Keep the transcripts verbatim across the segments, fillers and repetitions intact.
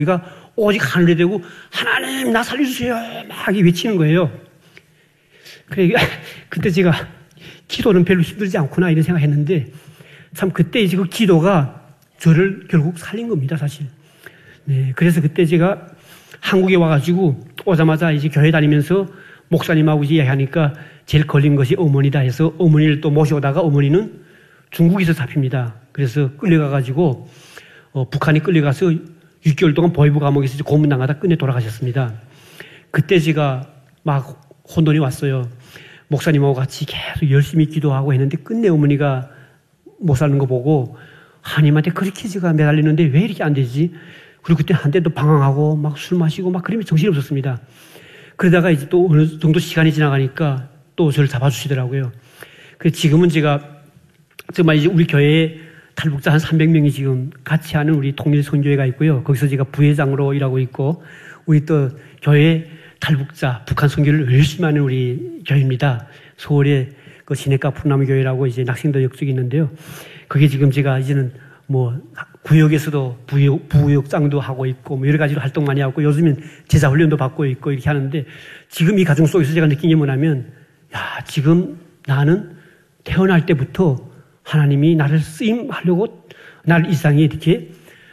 우리가 오직 하늘에 대고 하나님 나 살려주세요 막 외치는 거예요. 그래 그때 제가 기도는 별로 힘들지 않구나 이런 생각했는데 참 그때 이제 그 기도가 저를 결국 살린 겁니다 사실. 네, 그래서 그때 제가 한국에 와가지고 오자마자 이제 교회 다니면서 목사님하고 이제 이야기하니까 제일 걸린 것이 어머니다 해서 어머니를 또 모셔오다가 어머니는 중국에서 잡힙니다. 그래서 끌려가가지고 어, 북한에 끌려가서 육 개월 동안 보위부 감옥에서 고문당하다 끝내 돌아가셨습니다. 그때 제가 막 혼돈이 왔어요. 목사님하고 같이 계속 열심히 기도하고 했는데 끝내 어머니가 못 사는 거 보고 하나님한테 그렇게 제가 매달리는데 왜 이렇게 안 되지? 그리고 그때 한때도 방황하고 막 술 마시고 막 그러면 정신이 없었습니다. 그러다가 이제 또 어느 정도 시간이 지나가니까 또 저를 잡아주시더라고요. 그래서 지금은 제가 정말 이제 우리 교회에 탈북자 한 삼백 명이 지금 같이 하는 우리 통일선교회가 있고요. 거기서 제가 부회장으로 일하고 있고 우리 또 교회 탈북자 북한 선교를 열심히 하는 우리 교회입니다. 서울에 그 시내가 푸나무교회라고 이제 낙생도 역쪽이 있는데요. 그게 지금 제가 이제는 뭐 구역에서도 부역, 부역장도 하고 있고 뭐 여러 가지로 활동 많이 하고 요즘엔 제자 훈련도 받고 있고 이렇게 하는데 지금 이 과정 속에서 제가 느낀 게 뭐냐면 야, 지금 나는 태어날 때부터 하나님이 나를 쓰임하려고 나를 이 세상에 이렇게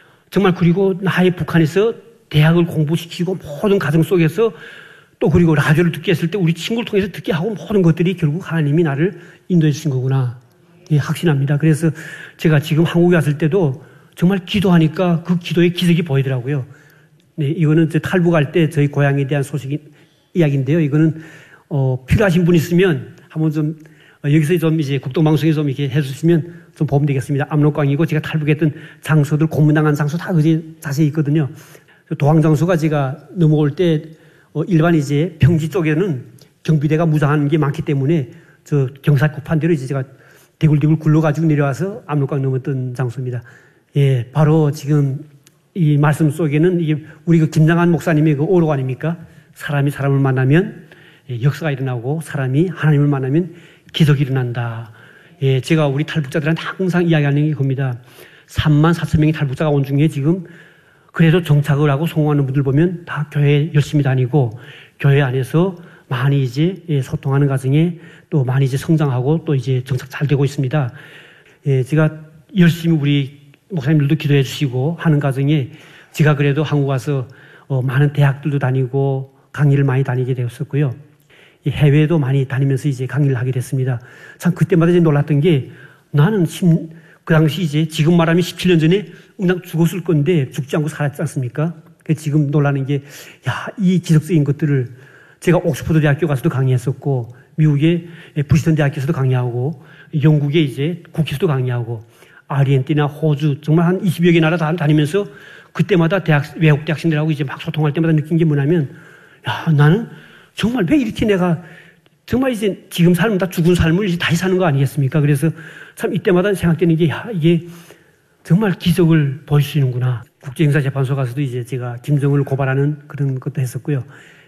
정말 그리고 나의 북한에서 대학을 공부시키고 모든 과정 속에서 또 그리고 라디오를 듣게 했을 때 우리 친구를 통해서 듣게 하고 모든 것들이 결국 하나님이 나를 인도해 주신 거구나. 예, 확신합니다. 그래서 제가 지금 한국에 왔을 때도 정말 기도하니까 그 기도의 기적이 보이더라고요. 네, 이거는 저 탈북할 때 저희 고향에 대한 소식 이야기인데요. 이거는 어, 필요하신 분 있으면 한번 좀 어, 여기서 좀 이제 국동방송에 좀 이렇게 해주시면 좀 보면 되겠습니다. 압록강이고 제가 탈북했던 장소들 고문당한 장소 다 그지 자세히 있거든요. 도항 장소가 제가 넘어올 때 어, 일반 이제 평지 쪽에는 경비대가 무장한 게 많기 때문에 저 경사 급한대로 이제 제가 대굴대굴 굴러가지고 내려와서 압록강 넘었던 장소입니다. 예, 바로 지금 이 말씀 속에는 이게 우리 그 김장한 목사님의 그 오로 아닙니까? 사람이 사람을 만나면 예, 역사가 일어나고 사람이 하나님을 만나면 기적이 일어난다. 예, 제가 우리 탈북자들한테 항상 이야기하는 게 겁니다. 삼만 사천 명의 탈북자가 온 중에 지금 그래도 정착을 하고 성공하는 분들 보면 다 교회 열심히 다니고 교회 안에서 많이 이제 소통하는 과정에 또 많이 이제 성장하고 또 이제 정착 잘 되고 있습니다. 예, 제가 열심히 우리 목사님들도 기도해 주시고 하는 과정에 제가 그래도 한국 와서 어, 많은 대학들도 다니고 강의를 많이 다니게 되었었고요. 해외도 많이 다니면서 이제 강의를 하게 됐습니다. 참 그때마다 이제 놀랐던 게 나는 심, 그 당시 이제 지금 말하면 십칠 년 전에 응당 죽었을 건데 죽지 않고 살았지 않습니까? 지금 놀라는 게 야, 이 기적적인 것들을 제가 옥스퍼드 대학교 가서도 강의했었고 미국의 부시턴 대학교에서도 강의하고 영국의 이제 국회에서도 강의하고 아르헨티나, 호주 정말 한 이십여 개 나라 다니면서 그때마다 대학, 외국 대학생들하고 이제 막 소통할 때마다 느낀 게 뭐냐면 야, 나는 정말 왜 이렇게 내가 정말 이제 지금 삶은 다 죽은 삶을 이제 다시 사는 거 아니겠습니까? 그래서 참 이때마다 생각되는 게 야, 이게 정말 기적을 보일 수 있는구나. 국제형사재판소 가서도 이제 제가 김정은을 고발하는 그런 것도 했었고요.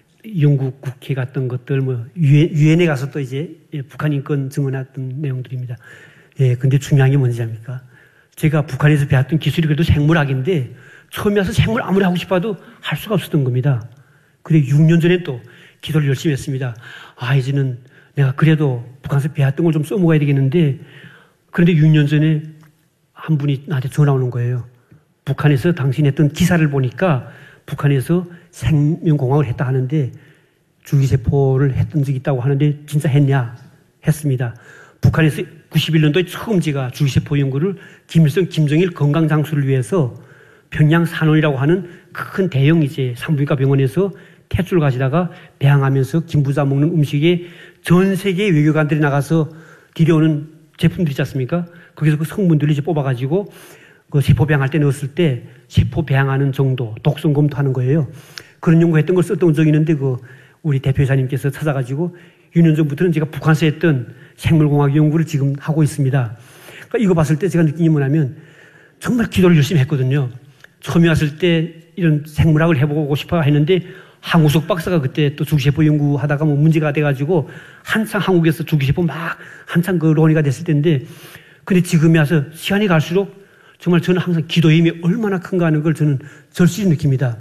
영국 국회 갔던 것들, 뭐, 유엔에 가서 또 이제 북한 인권 증언했던 내용들입니다. 예, 근데 중요한 게 뭔지 압니까? 제가 북한에서 배웠던 기술이 그래도 생물학인데 처음에 와서 생물 아무리 하고 싶어도 할 수가 없었던 겁니다. 그래, 육 년 전에 또 기도를 열심히 했습니다. 아, 이제는 내가 그래도 북한에서 배웠던 걸 좀 써먹어야 되겠는데 그런데 육 년 전에 한 분이 나한테 전화 오는 거예요. 북한에서 당신이 했던 기사를 보니까 북한에서 생명공학을 했다 하는데 줄기세포를 했던 적이 있다고 하는데 진짜 했냐? 했습니다. 북한에서 구십일 년도에 처음 제가 줄기세포 연구를 김일성, 김정일 건강장수를 위해서 평양 산원이라고 하는 큰 대형 이제 산부인과 병원에서 탯줄 가지다가 배양하면서 김부자 먹는 음식에 전 세계 외교관들이 나가서 들여오는 제품들 있지 않습니까? 거기서 그 성분들을 이제 뽑아가지고 그 세포 배양할 때 넣었을 때 세포 배양하는 정도, 독성 검토하는 거예요. 그런 연구했던 걸 썼던 적이 있는데 그 우리 대표이사님께서 찾아가지고 육 년 전부터는 제가 북한에서 했던 생물공학 연구를 지금 하고 있습니다. 그러니까 이거 봤을 때 제가 느낀 게 뭐냐면 정말 기도를 열심히 했거든요. 처음에 왔을 때 이런 생물학을 해보고 싶어 했는데 한우석 박사가 그때 또 줄기세포 연구하다가 뭐 문제가 돼가지고 한창 한국에서 줄기세포 막 한창 그 논의가 됐을 때인데 근데 지금에 와서 시간이 갈수록 정말 저는 항상 기도의 힘이 얼마나 큰가 하는 걸 저는 절실히 느낍니다.